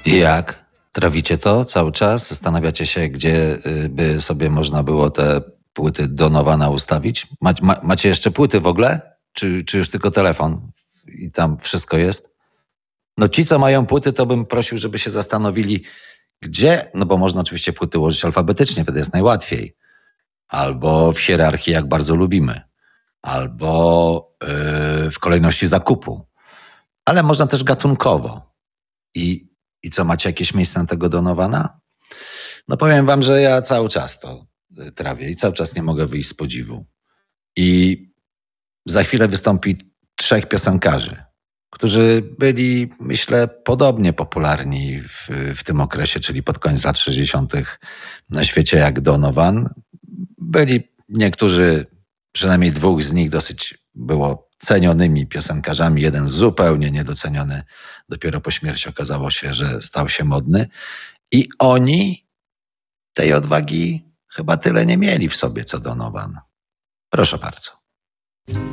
I jak? Trawicie to cały czas? Zastanawiacie się, gdzie by sobie można było te płyty Donowana ustawić? Macie jeszcze płyty w ogóle? Czy już tylko telefon i tam wszystko jest? No ci, co mają płyty, to bym prosił, żeby się zastanowili, gdzie, no bo można oczywiście płyty ułożyć alfabetycznie, wtedy jest najłatwiej. Albo w hierarchii, jak bardzo lubimy. Albo w kolejności zakupu. Ale można też gatunkowo. I co, macie jakieś miejsce na tego Donowana? No powiem wam, że ja cały czas to trawię i cały czas nie mogę wyjść z podziwu. I za chwilę wystąpi 3 piosenkarzy, którzy byli, myślę, podobnie popularni w tym okresie, czyli pod koniec lat 60. na świecie jak Donovan. Byli niektórzy, przynajmniej 2 z nich dosyć było cenionymi piosenkarzami. Jeden zupełnie niedoceniony. Dopiero po śmierci okazało się, że stał się modny. I oni tej odwagi chyba tyle nie mieli w sobie, co Donovan. Proszę bardzo.